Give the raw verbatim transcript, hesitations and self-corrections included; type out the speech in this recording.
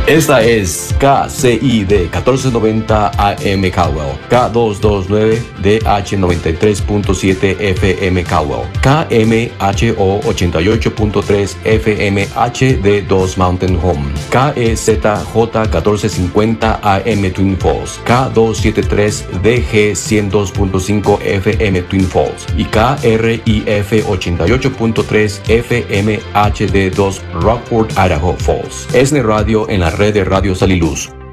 Esta es K C I D mil cuatrocientos noventa A M Caldwell, K doscientos veintinueve D H noventa y tres punto siete F M Caldwell, K M H O ochenta y ocho punto tres F M H D dos Mountain Home, K E Z J mil cuatrocientos cincuenta A M Twin Falls, K doscientos setenta y tres D G ciento dos punto cinco F M Twin Falls y K R I F ochenta y ocho punto tres F M H D dos Rockford, Idaho Falls. Es de radio en la red de Radio Sal y Luz.